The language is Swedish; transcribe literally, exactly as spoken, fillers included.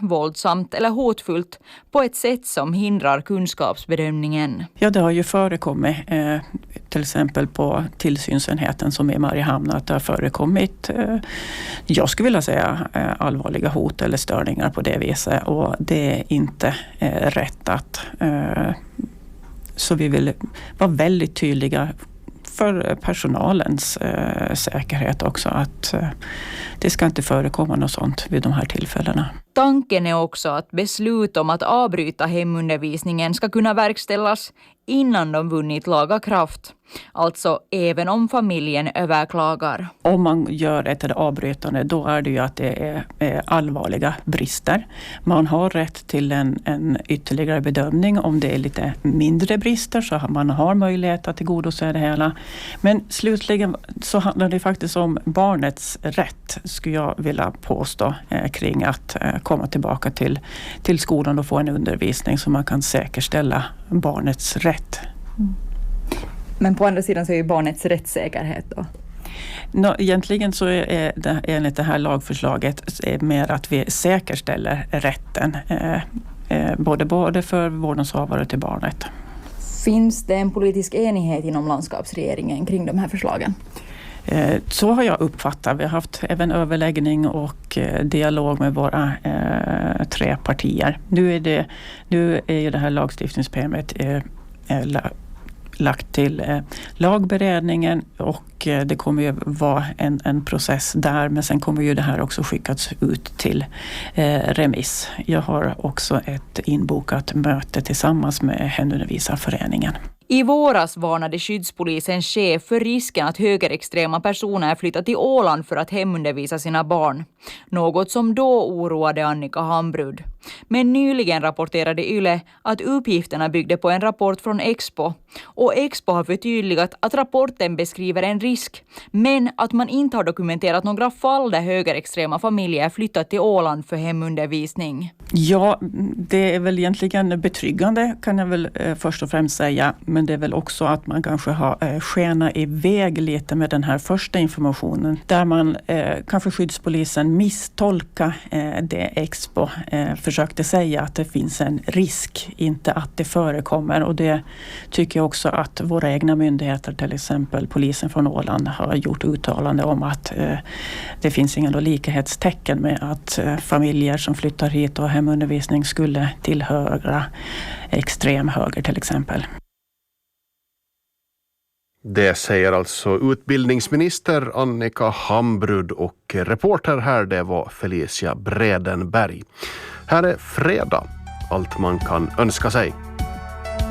våldsamt eller hotfullt på ett sätt som hindrar kunskapsbedömningen. Ja, det har ju förekommit eh, till exempel på tillsynsenheten som är i Mariehamn att det har förekommit, eh, jag skulle vilja säga, eh, allvarliga hot eller störningar på det viset, och det är inte eh, rätt att eh, så vi vill vara väldigt tydliga för personalens eh, säkerhet också, att eh, det ska inte förekomma något sånt vid de här tillfällena. Tanken är också att beslut om att avbryta hemundervisningen ska kunna verkställas innan de vunnit laga kraft. Alltså även om familjen överklagar. Om man gör ett avbrytande, då är det ju att det är, är allvarliga brister. Man har rätt till en, en ytterligare bedömning. Om det är lite mindre brister så har man har möjlighet att tillgodose det hela. Men slutligen så handlar det faktiskt om barnets rätt, skulle jag vilja påstå, eh, kring att eh, komma tillbaka till, till skolan och få en undervisning så man kan säkerställa barnets rätt. Mm. Men på andra sidan så är ju barnets rättssäkerhet då? No, egentligen så är det enligt det här lagförslaget mer att vi säkerställer rätten eh, eh, både, både för vårdnadshavare till barnet. Finns det en politisk enighet inom landskapsregeringen kring de här förslagen? Eh, så har jag uppfattat. Vi har haft även överläggning och eh, dialog med våra eh, tre partier. Nu är, det, nu är ju det här lagstiftningsprogrammet eh, eh, lagt till eh, lagberedningen och eh, det kommer ju vara en, en process där, men sen kommer ju det här också skickats ut till eh, remiss. Jag har också ett inbokat möte tillsammans med Hemundervisarföreningen. I våras varnade skyddspolisens chef för risken att högerextrema personer flyttar till Åland för att hemundervisa sina barn. Något som då oroade Annika Hambrud. Men nyligen rapporterade Yle att uppgifterna byggde på en rapport från Expo. Och Expo har förtydligat att rapporten beskriver en risk, men att man inte har dokumenterat några fall där högerextrema familjer flyttat till Åland för hemundervisning. Ja, det är väl egentligen betryggande kan jag väl eh, först och främst säga. Men det är väl också att man kanske har eh, skena iväg lite med den här första informationen. Där man eh, kanske skyddspolisen misstolka eh, det Expo eh, försökte säga, att det finns en risk, inte att det förekommer. Och det tycker jag också att våra egna myndigheter, till exempel polisen från Åland, har gjort uttalande om att eh, det finns inga likhetstecken med att eh, familjer som flyttar hit och hemundervisning skulle tillhöra extrem höger till exempel. Det säger alltså utbildningsminister Annika Hambrud, och reporter här det var Felicia Bredenberg. Här är fredag, allt man kan önska sig.